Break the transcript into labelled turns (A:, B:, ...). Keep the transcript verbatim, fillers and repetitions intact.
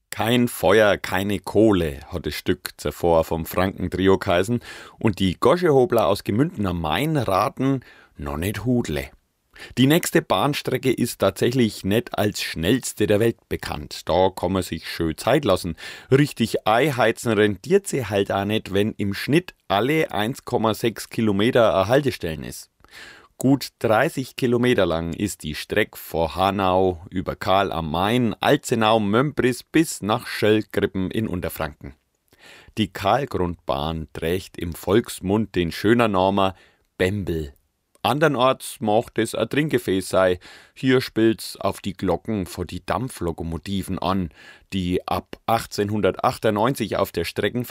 A: Kein Feuer, keine Kohle, hat das Stück zuvor vom Frankentrio geheißen. Und die Goschehobler aus Gemünden am Main raten, noch nicht Hudle. Die nächste Bahnstrecke ist tatsächlich nicht als schnellste der Welt bekannt. Da kann man sich schön Zeit lassen. Richtig einheizen rentiert sie halt auch nicht, wenn im Schnitt alle eins Komma sechs Kilometer eine Haltestellen ist. Gut dreißig Kilometer lang ist die Strecke von Hanau über Karl am Main, Alzenau, Mömbris bis nach Schöllgrippen in Unterfranken. Die Karlgrundbahn trägt im Volksmund den schönen Namen Bembel. Andernorts macht es ein Trinkgefäß sei. Hier spielt's auf die Glocken von die Dampflokomotiven an, die ab achtzehnhundertachtundneunzig auf der Strecke